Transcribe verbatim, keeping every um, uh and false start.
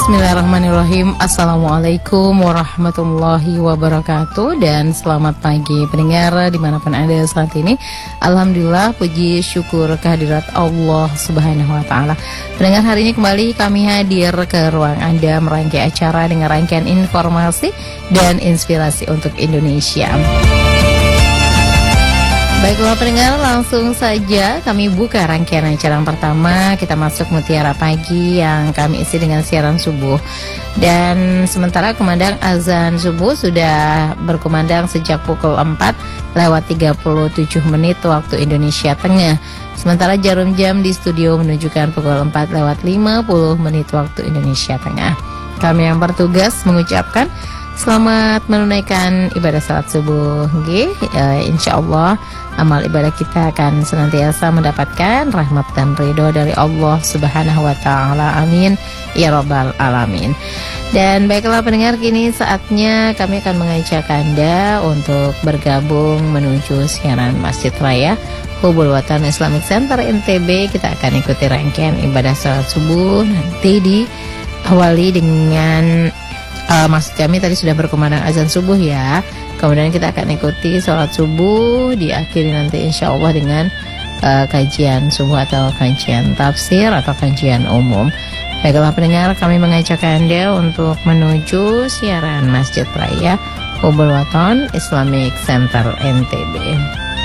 Bismillahirrahmanirrahim. Assalamualaikum warahmatullahi wabarakatuh. Dan selamat pagi pendengar dimanapun Anda saat ini. Alhamdulillah, puji syukur kehadirat Allah Subhanahu wa ta'ala. Pendengar, hari ini kembali kami hadir ke ruang Anda merangkai acara dengan rangkaian informasi dan inspirasi untuk Indonesia. Baiklah pendengar, langsung saja kami buka rangkaian acara yang pertama. Kita masuk Mutiara Pagi yang kami isi dengan siaran subuh. Dan sementara kumandang azan subuh sudah berkumandang sejak pukul empat lewat tiga puluh tujuh menit waktu Indonesia Tengah. Sementara jarum jam di studio menunjukkan pukul empat lewat lima puluh menit waktu Indonesia Tengah. Kami yang bertugas mengucapkan selamat menunaikan ibadah salat subuh. Nggih, uh, insyaallah amal ibadah kita akan senantiasa mendapatkan rahmat dan ridho dari Allah Subhanahu wa ta'ala. Amin ya rabbal alamin. Dan baiklah pendengar, kini saatnya kami akan mengajak Anda untuk bergabung menuju siaran Masjid Raya Hubul Watan Islamic Center N T B. Kita akan ikuti rangkaian ibadah salat subuh. Nanti diawali dengan Uh, maksud kami tadi sudah berkumandang azan subuh ya. Kemudian kita akan ikuti sholat subuh, diakhiri nanti insya Allah dengan uh, kajian subuh atau kajian tafsir atau kajian umum. Baiklah pendengar, kami mengajak Anda untuk menuju siaran Masjid Raya Hubul Watan Islamic Center N T B.